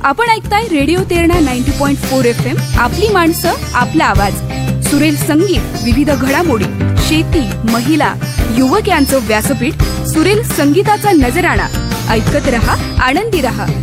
आपण ऐकताय radio Terna 90.4 FM. आपली माणसं, आपला आवाज. सुरेल संगीत, विविध घडामोडी, शेती, महिला, युवक यांचं व्यासपीठ. सुरेल संगीताचा नजराणा. ऐकत रहा, आनंदी रहा.